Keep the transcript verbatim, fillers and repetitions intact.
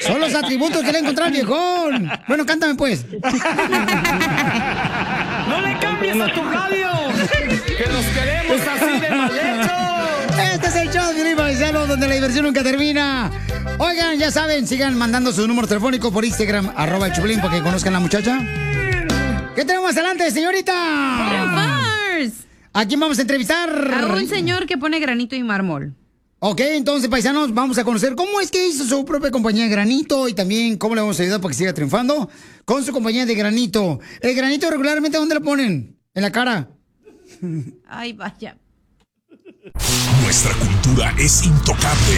Son los atributos que le encontró al viejón. Bueno, cántame pues. ¡No le cambies a tu radio! ¡Que los queremos así de mal hechos! Este es el show de Piolín, Paisano, donde la diversión nunca termina. Oigan, ya saben, sigan mandando su número telefónico por Instagram, arroba el Choplin, para que conozcan a la muchacha. ¿Qué tenemos más adelante, señorita? ¿A quién vamos a entrevistar? A un señor que pone granito y mármol. Ok, entonces, paisanos, vamos a conocer cómo es que hizo su propia compañía de granito y también cómo le vamos a ayudar para que siga triunfando con su compañía de granito. ¿El granito regularmente dónde lo ponen? ¿En la cara? Ay, vaya. Nuestra cultura es intocable.